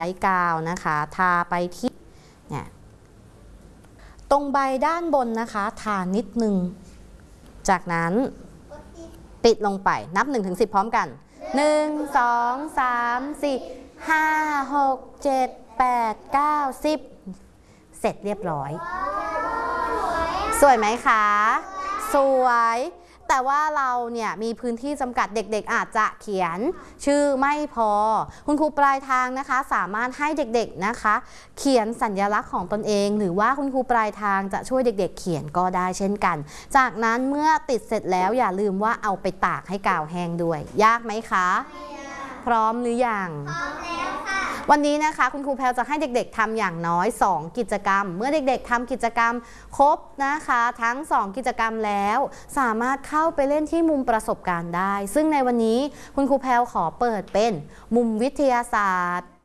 ช้กาวนะคะทาไปที่เนี่ยตรงใบด้านบนนะคะทานิดนึงจากนั้นปิดลงไปนับ 1-10 พร้อมกัน 1 2 3 4 5 6 7 8 9 10เสร็จเรียบร้อยสวยไหมคะสวยแต่ว่าเราเนี่ยมีพื้นที่จำกัดเด็กๆอาจจะเขียนชื่อไม่พอคุณครูปลายทางนะคะสามารถให้เด็กๆนะคะเขียนสัญลักษณ์ของตนเองหรือว่าคุณครูปลายทางจะช่วยเด็กๆเขียนก็ได้เช่นกันจากนั้นเมื่อติดเสร็จแล้วอย่าลืมว่าเอาไปตากให้กาวแห้งด้วยยากไหมคะพร้อมหรือยังพร้อมแล้วค่ะวันนี้นะคะคุณครูแพลวจะให้เด็กๆทำอย่างน้อย2กิจกรรมเมื่อเด็กๆทำกิจกรรมครบนะคะทั้ง2กิจกรรมแล้วสามารถเข้าไปเล่นที่มุมประสบการณ์ได้ซึ่งในวันนี้คุณครูแพลวขอเปิดเป็นมุมวิทยาศาสตร์